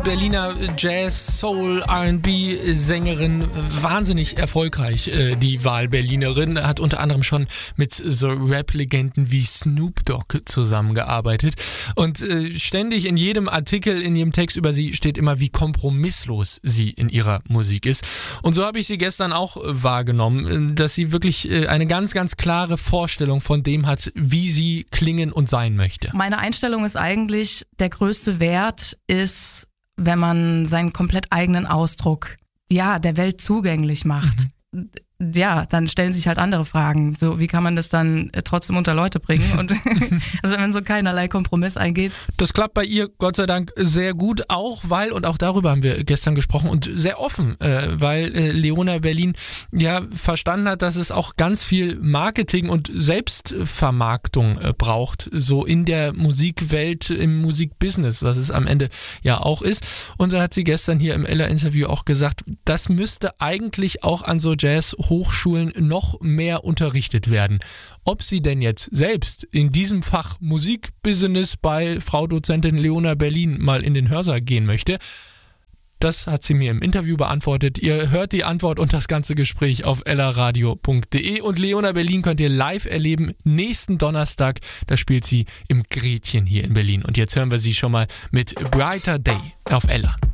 Berliner Jazz, Soul, R&B-Sängerin, wahnsinnig erfolgreich, die Wahlberlinerin, hat unter anderem schon mit so Rap-Legenden wie Snoop Dogg zusammengearbeitet und ständig in jedem Artikel, in jedem Text über sie steht immer, wie kompromisslos sie in ihrer Musik ist. Und so habe ich sie gestern auch wahrgenommen, dass sie wirklich eine ganz, ganz klare Vorstellung von dem hat, wie sie klingen und sein möchte. Meine Einstellung ist eigentlich, der größte Wert ist, wenn man seinen komplett eigenen Ausdruck der Welt zugänglich macht. Ja, dann stellen sich halt andere Fragen. So, wie kann man das dann trotzdem unter Leute bringen? Und also wenn man so keinerlei Kompromiss eingeht. Das klappt bei ihr Gott sei Dank sehr gut, auch weil, und auch darüber haben wir gestern gesprochen, und sehr offen, weil Leona Berlin ja verstanden hat, dass es auch ganz viel Marketing und Selbstvermarktung braucht, so in der Musikwelt, im Musikbusiness, was es am Ende ja auch ist. Und da hat sie gestern hier im Ella-Interview auch gesagt, das müsste eigentlich auch an so Jazz-Hochschulen noch mehr unterrichtet werden. Ob sie denn jetzt selbst in diesem Fach Musikbusiness bei Frau Dozentin Leona Berlin mal in den Hörsaal gehen möchte, das hat sie mir im Interview beantwortet. Ihr hört die Antwort und das ganze Gespräch auf ellaradio.de. Und Leona Berlin könnt ihr live erleben nächsten Donnerstag. Da spielt sie im Gretchen hier in Berlin. Und jetzt hören wir sie schon mal mit Brighter Day auf Ella.